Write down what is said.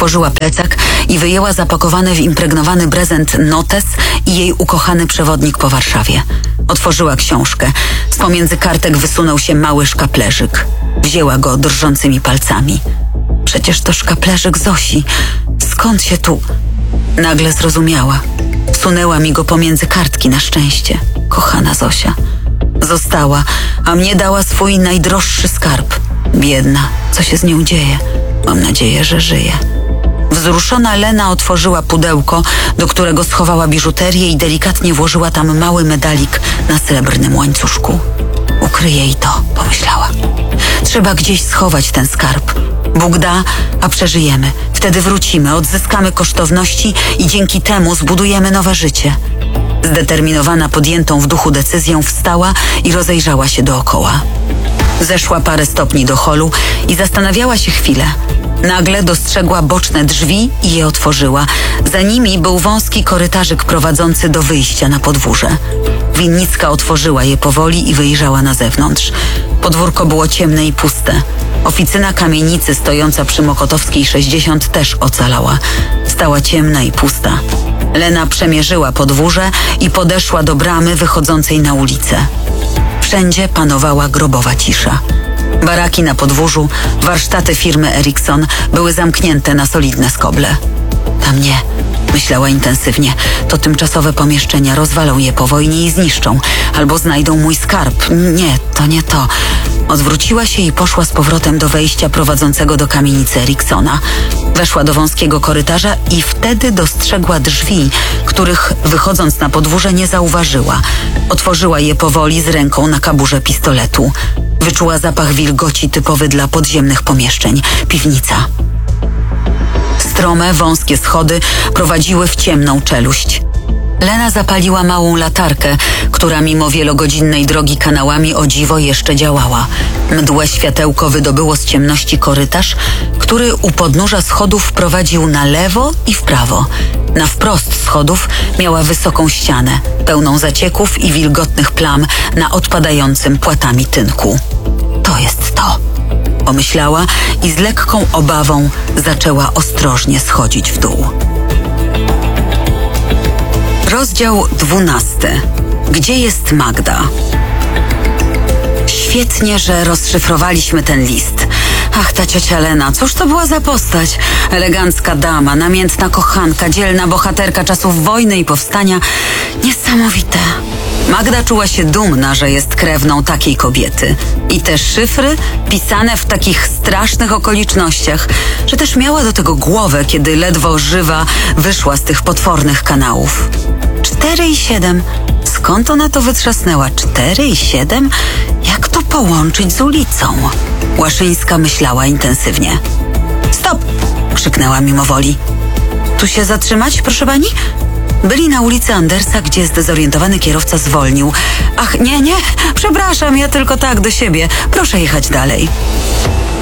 Otworzyła plecak i wyjęła zapakowany w impregnowany prezent notes i jej ukochany przewodnik po Warszawie. Otworzyła książkę. Z pomiędzy kartek wysunął się mały szkaplerzyk. Wzięła go drżącymi palcami. Przecież to szkaplerzyk Zosi. Skąd się tu... Nagle zrozumiała. Wsunęła mi go pomiędzy kartki na szczęście. Kochana Zosia. Została, a mnie dała swój najdroższy skarb. Biedna, co się z nią dzieje? Mam nadzieję, że żyje. Wzruszona Lena otworzyła pudełko, do którego schowała biżuterię i delikatnie włożyła tam mały medalik na srebrnym łańcuszku. Ukryje i to, pomyślała. Trzeba gdzieś schować ten skarb. Bóg da, a przeżyjemy. Wtedy wrócimy, odzyskamy kosztowności i dzięki temu zbudujemy nowe życie. Zdeterminowana podjętą w duchu decyzją wstała i rozejrzała się dookoła. Zeszła parę stopni do holu i zastanawiała się chwilę. Nagle dostrzegła boczne drzwi i je otworzyła. Za nimi był wąski korytarzyk prowadzący do wyjścia na podwórze. Winnicka otworzyła je powoli i wyjrzała na zewnątrz. Podwórko było ciemne i puste. Oficyna kamienicy stojąca przy Mokotowskiej 60 też ocalała. Stała ciemna i pusta. Lena przemierzyła podwórze i podeszła do bramy wychodzącej na ulicę. Wszędzie panowała grobowa cisza. Baraki na podwórzu, warsztaty firmy Ericsson były zamknięte na solidne skoble. Tam nie, myślała intensywnie. To tymczasowe pomieszczenia, rozwalą je po wojnie i zniszczą. Albo znajdą mój skarb. Nie, to nie to. Odwróciła się i poszła z powrotem do wejścia prowadzącego do kamienicy Ericssona. Weszła do wąskiego korytarza i wtedy dostrzegła drzwi, których wychodząc na podwórze nie zauważyła. Otworzyła je powoli z ręką na kaburze pistoletu. Wyczuła zapach wilgoci typowy dla podziemnych pomieszczeń. Piwnica. Strome, wąskie schody prowadziły w ciemną czeluść. Lena zapaliła małą latarkę, która mimo wielogodzinnej drogi kanałami o dziwo jeszcze działała. Mdłe światełko wydobyło z ciemności korytarz, który u podnóża schodów prowadził na lewo i w prawo. Na wprost schodów miała wysoką ścianę, pełną zacieków i wilgotnych plam na odpadającym płatami tynku. To jest to, pomyślała i z lekką obawą zaczęła ostrożnie schodzić w dół. Rozdział 12. Gdzie jest Magda? Świetnie, że rozszyfrowaliśmy ten list. Ach, ta ciocia Lena, cóż to była za postać? Elegancka dama, namiętna kochanka, dzielna bohaterka czasów wojny i powstania. Niesamowite. Magda czuła się dumna, że jest krewną takiej kobiety. I te szyfry pisane w takich strasznych okolicznościach, że też miała do tego głowę, kiedy ledwo żywa wyszła z tych potwornych kanałów. 4 i 7. Skąd ona to wytrzasnęła? 4 i 7? Jak to połączyć z ulicą? Łaszyńska myślała intensywnie. Stop! Krzyknęła mimowoli. Tu się zatrzymać, proszę pani? Byli na ulicy Andersa, gdzie zdezorientowany kierowca zwolnił. Ach, nie, przepraszam, ja tylko tak do siebie. Proszę jechać dalej.